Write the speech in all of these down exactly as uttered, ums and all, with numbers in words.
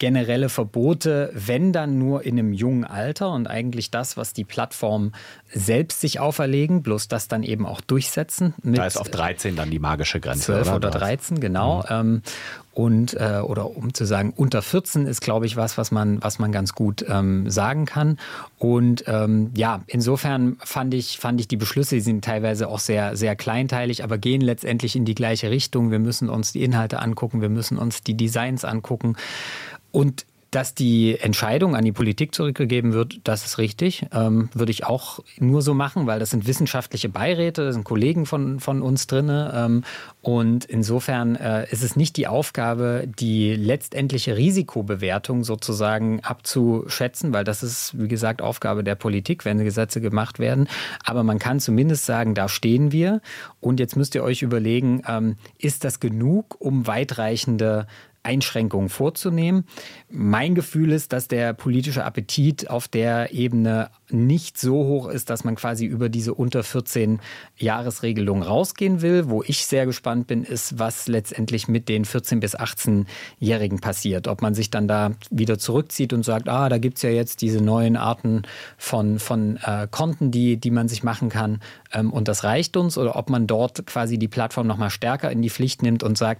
generelle Verbote, wenn dann nur in einem jungen Alter und eigentlich das, was die Plattformen selbst sich auferlegen, bloß das dann eben auch durchsetzen. Mit da ist auf dreizehn dann die magische Grenze. zwölf oder dreizehn, genau. Mhm. Ähm, und äh, oder um zu sagen, unter vierzehn ist, glaube ich, was, was man, was man ganz gut ähm, sagen kann. Und ähm, ja, insofern fand ich, fand ich die Beschlüsse, die sind teilweise auch sehr, sehr kleinteilig, aber gehen letztendlich in die gleiche Richtung. Wir müssen uns die Inhalte angucken, wir müssen uns die Designs angucken. Und dass die Entscheidung an die Politik zurückgegeben wird, das ist richtig. Ähm, würde ich auch nur so machen, weil das sind wissenschaftliche Beiräte, da sind Kollegen von, von uns drin. Ähm, und insofern äh, ist es nicht die Aufgabe, die letztendliche Risikobewertung sozusagen abzuschätzen, weil das ist, wie gesagt, Aufgabe der Politik, wenn Gesetze gemacht werden. Aber man kann zumindest sagen, da stehen wir. Und jetzt müsst ihr euch überlegen, ähm, ist das genug, um weitreichende Einschränkungen vorzunehmen. Mein Gefühl ist, dass der politische Appetit auf der Ebene nicht so hoch ist, dass man quasi über diese unter vierzehn Jahresregelung rausgehen will. Wo ich sehr gespannt bin, ist, was letztendlich mit den vierzehn- bis achtzehn-Jährigen passiert. Ob man sich dann da wieder zurückzieht und sagt, ah, da gibt's ja jetzt diese neuen Arten von, von äh, Konten, die, die man sich machen kann ähm, und das reicht uns. Oder ob man dort quasi die Plattform noch mal stärker in die Pflicht nimmt und sagt,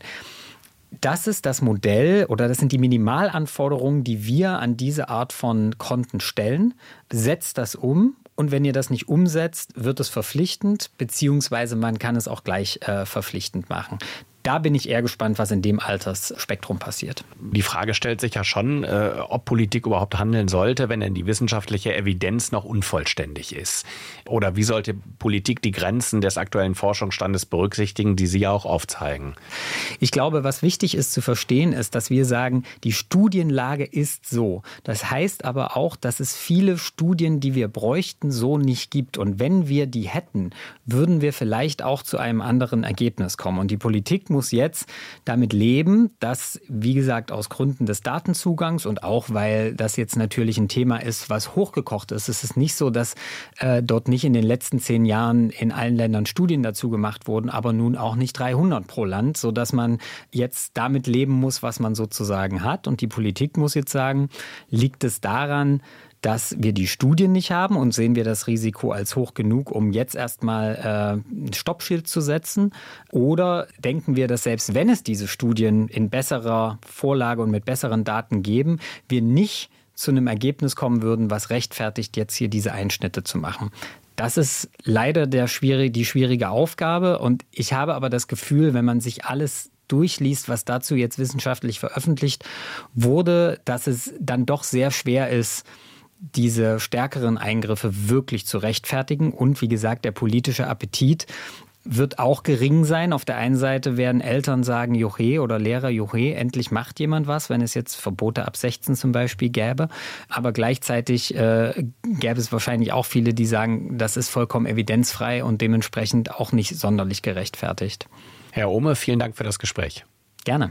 das ist das Modell oder das sind die Minimalanforderungen, die wir an diese Art von Konten stellen. Setzt das um und wenn ihr das nicht umsetzt, wird es verpflichtend, beziehungsweise man kann es auch gleich äh, verpflichtend machen. Da bin ich eher gespannt, was in dem Altersspektrum passiert. Die Frage stellt sich ja schon, äh, ob Politik überhaupt handeln sollte, wenn denn die wissenschaftliche Evidenz noch unvollständig ist. Oder wie sollte Politik die Grenzen des aktuellen Forschungsstandes berücksichtigen, die Sie ja auch aufzeigen? Ich glaube, was wichtig ist zu verstehen, ist, dass wir sagen, die Studienlage ist so. Das heißt aber auch, dass es viele Studien, die wir bräuchten, so nicht gibt. Und wenn wir die hätten, würden wir vielleicht auch zu einem anderen Ergebnis kommen. Und die Politik muss jetzt damit leben, dass, wie gesagt, aus Gründen des Datenzugangs und auch, weil das jetzt natürlich ein Thema ist, was hochgekocht ist. Es ist nicht so, dass äh, dort nicht in den letzten zehn Jahren in allen Ländern Studien dazu gemacht wurden, aber nun auch nicht dreihundert pro Land, sodass man jetzt damit leben muss, was man sozusagen hat. Und die Politik muss jetzt sagen, liegt es daran, dass wir die Studien nicht haben und sehen wir das Risiko als hoch genug, um jetzt erstmal äh, ein Stoppschild zu setzen? Oder denken wir, dass selbst wenn es diese Studien in besserer Vorlage und mit besseren Daten geben, wir nicht zu einem Ergebnis kommen würden, was rechtfertigt, jetzt hier diese Einschnitte zu machen? Das ist leider der schwierig, die schwierige Aufgabe. Und ich habe aber das Gefühl, wenn man sich alles durchliest, was dazu jetzt wissenschaftlich veröffentlicht wurde, dass es dann doch sehr schwer ist, diese stärkeren Eingriffe wirklich zu rechtfertigen. Und wie gesagt, der politische Appetit wird auch gering sein. Auf der einen Seite werden Eltern sagen, Juche, oder Lehrer, Juche, endlich macht jemand was, wenn es jetzt Verbote ab sechzehn zum Beispiel gäbe. Aber gleichzeitig äh, gäbe es wahrscheinlich auch viele, die sagen, das ist vollkommen evidenzfrei und dementsprechend auch nicht sonderlich gerechtfertigt. Herr Ohme, vielen Dank für das Gespräch. Gerne.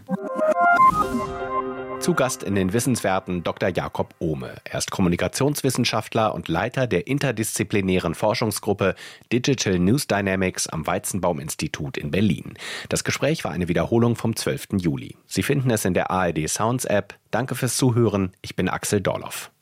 Zu Gast in den Wissenswerten Doktor Jakob Ohme. Er ist Kommunikationswissenschaftler und Leiter der interdisziplinären Forschungsgruppe Digital News Dynamics am Weizenbaum-Institut in Berlin. Das Gespräch war eine Wiederholung vom zwölften Juli. Sie finden es in der A R D Sounds App. Danke fürs Zuhören. Ich bin Axel Dorloff.